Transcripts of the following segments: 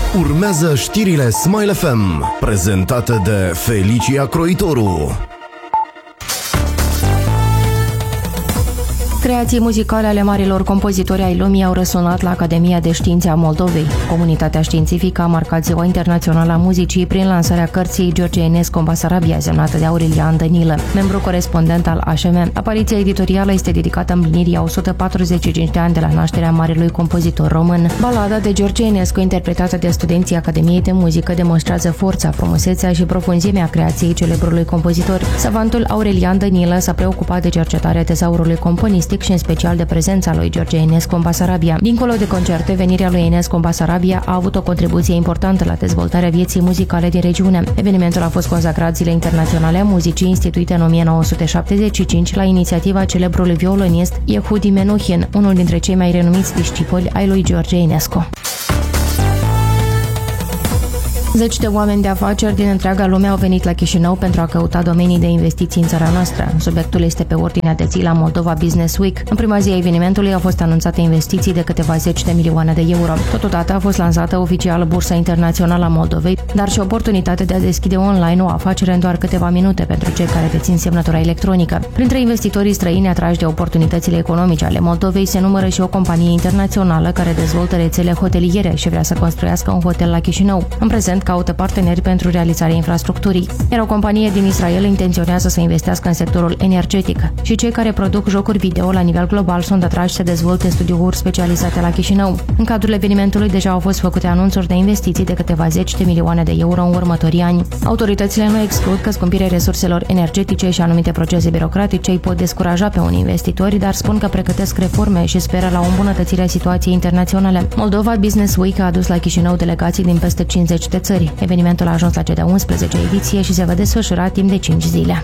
Urmează știrile Smile FM, prezentate de Felicia Croitoru. Creații muzicale ale marilor compozitori ai lumii au răsunat la Academia de Științe a Moldovei. Comunitatea științifică a marcat Ziua Internațională a Muzicii prin lansarea cărții George Enescu în Basarabia, semnată de Aurelian Danilă, membru corespondent al AșM. Apariția editorială este dedicată împlinirii a 145 de ani de la nașterea marelui compozitor român. Balada de George Enescu, interpretată de studenții Academiei de Muzică, demonstrează forța, frumusețea și profunzimea creației celebrului compozitor. Savantul Aurelian Danilă s-a preocupat de cercetarea tezaurului componistic și în special de prezența lui George Enescu în Basarabia. Dincolo de concerte, venirea lui Enescu în Basarabia a avut o contribuție importantă la dezvoltarea vieții muzicale din regiune. Evenimentul a fost consacrat Zilei Internaționale a Muzicii, instituite în 1975 la inițiativa celebrului violonist Yehudi Menuhin, unul dintre cei mai renumiți discipoli ai lui George Enescu. Zeci de oameni de afaceri din întreaga lume au venit la Chișinău pentru a căuta domenii de investiții în țara noastră. Subiectul este pe ordinea de zi la Moldova Business Week. În prima zi a evenimentului au fost anunțate investiții de câteva zeci de milioane de euro. Totodată a fost lansată oficial Bursa Internațională a Moldovei, dar și oportunitatea de a deschide online o afacere în doar câteva minute pentru cei care dețin semnătura electronică. Printre investitorii străini atrași de oportunitățile economice ale Moldovei se numără și o companie internațională care dezvoltă rețele hoteliere și vrea să construiască un hotel la Chișinău. În prezent caută parteneri pentru realizarea infrastructurii, iar o companie din Israel intenționează să investească în sectorul energetic și cei care produc jocuri video la nivel global sunt atrași să dezvolte studiouri specializate la Chișinău. În cadrul evenimentului deja au fost făcute anunțuri de investiții de câteva zeci de milioane de euro în următorii ani. Autoritățile nu exclud că scumpirea resurselor energetice și anumite procese birocratice îi pot descuraja pe unii investitori, dar spun că pregătesc reforme și speră la o îmbunătățire a situației internaționale. Moldova Business Week a adus la Chișinău delegații din peste 50 de țări. Evenimentul a ajuns la cea de-a 11-a ediție și se va desfășura timp de 5 zile.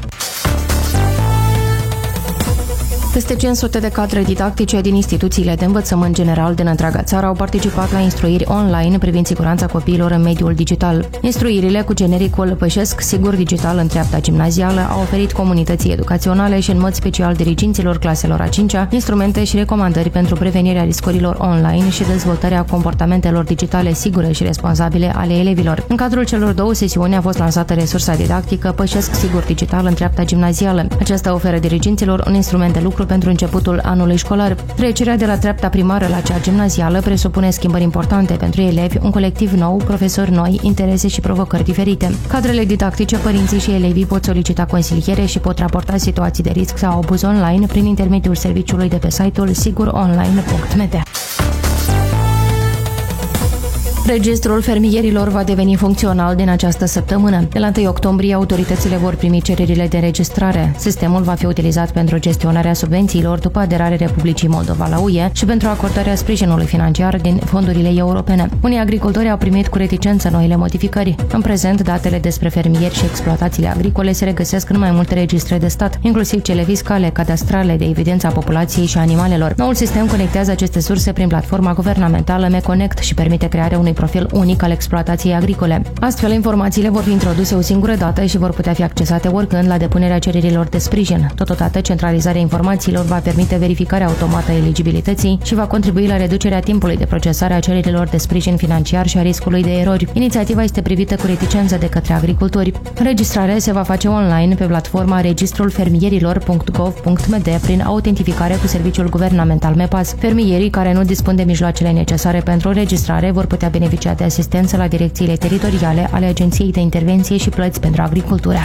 Peste 500 de cadre didactice din instituțiile de învățământ general din întreaga țară au participat la instruiri online privind siguranța copiilor în mediul digital. Instruirile cu genericul Pășesc Sigur Digital în treapta gimnazială au oferit comunității educaționale și în mod special diriginților claselor a 5-a instrumente și recomandări pentru prevenirea riscurilor online și dezvoltarea comportamentelor digitale sigure și responsabile ale elevilor. În cadrul celor două sesiuni a fost lansată resursa didactică Pășesc Sigur Digital în treapta gimnazială. Aceasta oferă diriginților un instrument de lucru pentru începutul anului școlar. Trecerea de la treapta primară la cea gimnazială presupune schimbări importante pentru elevi, un colectiv nou, profesori noi, interese și provocări diferite. Cadrele didactice, părinții și elevii pot solicita consiliere și pot raporta situații de risc sau abuz online prin intermediul serviciului de pe site-ul siguronline.md. Registrul fermierilor va deveni funcțional din această săptămână. De la 1 octombrie, autoritățile vor primi cererile de înregistrare. Sistemul va fi utilizat pentru gestionarea subvențiilor după aderarea Republicii Moldova la UE și pentru acordarea sprijinului financiar din fondurile europene. Unii agricultori au primit cu reticență noile modificări. În prezent, datele despre fermieri și exploatațiile agricole se regăsesc în mai multe registre de stat, inclusiv cele fiscale, cadastrale, de evidență a populației și animalelor. Noul sistem conectează aceste surse prin platforma guvernamentală MeConnect și permite crearea unui profil unic al exploatației agricole. Astfel, informațiile vor fi introduse o singură dată și vor putea fi accesate oricând la depunerea cererilor de sprijin. Totodată, centralizarea informațiilor va permite verificarea automată a eligibilității și va contribui la reducerea timpului de procesare a cererilor de sprijin financiar și a riscului de erori. Inițiativa este privită cu reticență de către agricultori. Înregistrarea se va face online pe platforma registrulfermierilor.gov.md prin autentificare cu serviciul guvernamental MEPAS. Fermierii care nu dispun de mijloacele necesare pentru înregistrare vor putea beneficia de asistență la direcțiile teritoriale ale Agenției de Intervenție și Plăți pentru Agricultură.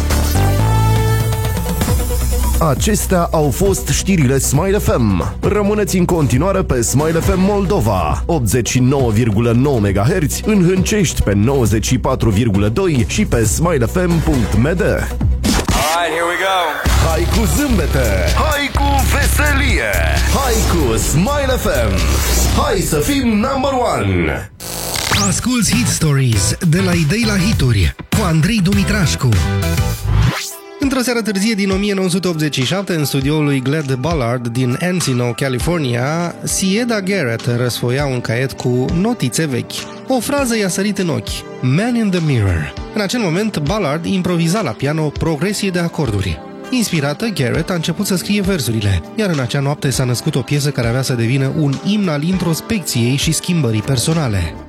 Acestea au fost știrile Smile FM. Rămâneți în continuare pe Smile FM Moldova, 89,9 MHz, în Hâncești pe 94,2 și pe smilefm.md. Alright, here we go. Hai cu zâmbete, hai cu veselie, hai cu Smile FM. Hai să fim number one. Asculți Hit Stories de la idei la hituri cu Andrei Dumitrașcu. Într-o seară târzie din 1987, în studioul lui Glad Ballard din Encino, California, Sieda Garrett răsfoia un caiet cu notițe vechi. O frază i-a sărit în ochi: Man in the Mirror. În acel moment, Ballard improviza la piano o progresie de acorduri. Inspirată, Garrett a început să scrie versurile, iar în acea noapte s-a născut o piesă care avea să devină un imn al introspecției și schimbării personale.